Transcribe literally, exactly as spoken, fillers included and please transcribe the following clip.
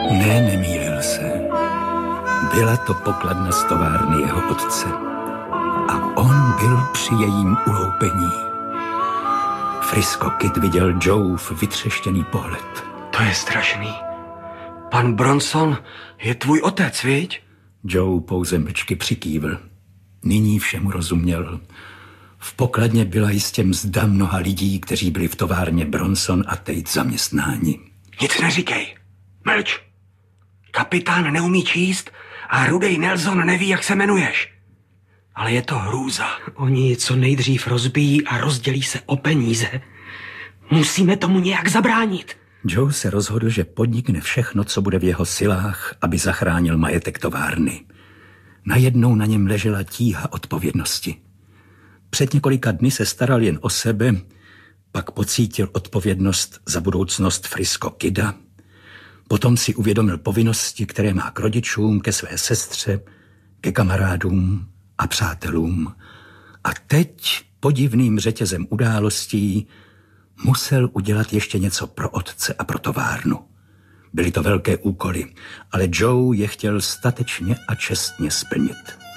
Ne, nemýlil se. Byla to pokladna z továrny jeho otce. A on byl při jejím uloupení. Frisco Kid viděl Joeův vytřeštěný pohled. To je strašný. Pan Bronson je tvůj otec, viď? Joe pouze mlčky přikývl. Nyní všemu rozuměl. V pokladně byla jistě mzda mnoha lidí, kteří byli v továrně Bronson a Tate zaměstnáni. Nic neříkej. Mlč. Kapitán neumí číst a Rudej Nelson neví, jak se jmenuješ. Ale je to hrůza. Oni co nejdřív rozbijí a rozdělí se o peníze. Musíme tomu nějak zabránit. Joe se rozhodl, že podnikne všechno, co bude v jeho silách, aby zachránil majetek továrny. Najednou na něm ležela tíha odpovědnosti. Před několika dny se staral jen o sebe, pak pocítil odpovědnost za budoucnost Frisco Kida. Potom si uvědomil povinnosti, které má k rodičům, ke své sestře, ke kamarádům a přátelům. A teď podivným řetězem událostí musel udělat ještě něco pro otce a pro továrnu. Byly to velké úkoly, ale Joe je chtěl statečně a čestně splnit.